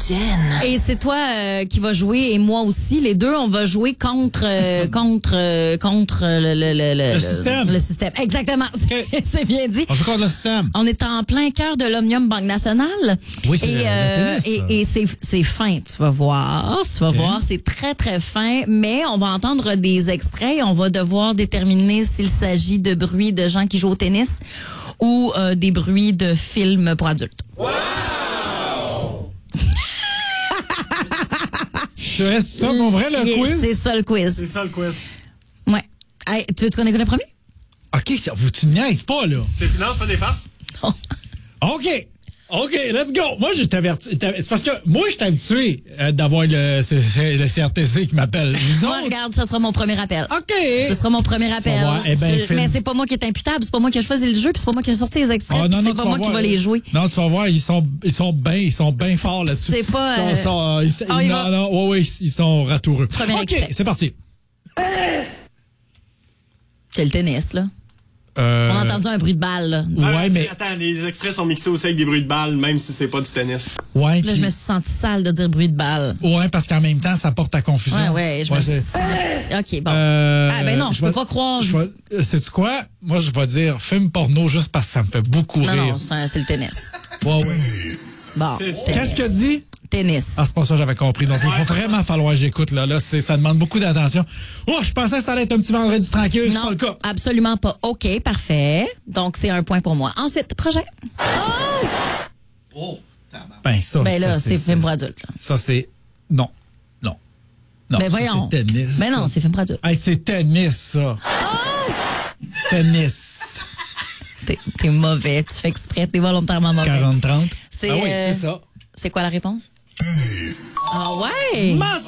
Jen. Et c'est toi qui va jouer et moi aussi. Les deux, on va jouer contre le système. Le système. Exactement. Okay. C'est bien dit. On joue contre le système. On est en plein cœur de l'Omnium Banque Nationale. Oui, c'est le tennis, et c'est fin, tu vas voir. Tu vas voir, c'est très, très fin. Mais on va entendre des extraits et on va devoir déterminer s'il s'agit de bruits de gens qui jouent au tennis ou des bruits de films pour adultes. Wow! C'est ça, mon vrai, le quiz? C'est ça, le quiz. C'est ça, le quiz. Ouais. Hey, tu veux qu'on écoute le premier? OK, tu niaises pas, là. Non, c'est pas des farces? Non. OK, let's go. Moi, je t'avertis. C'est parce que moi, je suis habitué d'avoir le CRTC qui m'appelle. Moi, regarde, ça sera mon premier appel. OK. Ce sera mon premier appel. Mais c'est pas moi qui est imputable, c'est pas moi qui ai choisi le jeu, puis c'est pas moi qui ai sorti les extraits, c'est pas moi qui va les jouer. Non, tu vas voir, ils sont bien forts là-dessus. C'est pas... ils sont ratoureux. OK, c'est parti. C'est le tennis, là. On a entendu un bruit de balle, là. Ouais, mais... Attends, les extraits sont mixés aussi avec des bruits de balles, même si c'est pas du tennis. Ouais. Là, je me suis sentie sale de dire bruit de balle. Ouais, parce qu'en même temps, ça porte à confusion. Ouais, je me suis sentie... OK, bon. Non, je peux pas croire. Sais-tu quoi? Moi, je vais dire film porno juste parce que ça me fait beaucoup rire. Non, c'est le tennis. Ouais. Bon, qu'est-ce que dit? Tennis. Ah, c'est pas ça que j'avais compris. Donc, il faut vraiment falloir que j'écoute, là. Ça demande beaucoup d'attention. Oh, je pensais que ça allait être un petit vendredi tranquille. C'est pas le cas. Absolument pas. OK, parfait. Donc, c'est un point pour moi. Ensuite, projet. Ben, ça. Ben là, c'est film pour adultes. Là. Ça, c'est... Non. Ben voyons. C'est tennis. Ben non, c'est film pour adultes. Hey, c'est tennis, ça. Tennis. T'es mauvais. Tu fais exprès. T'es volontairement mauvais. 40-30. C'est, oui, c'est ça. C'est quoi la réponse? Ah ouais?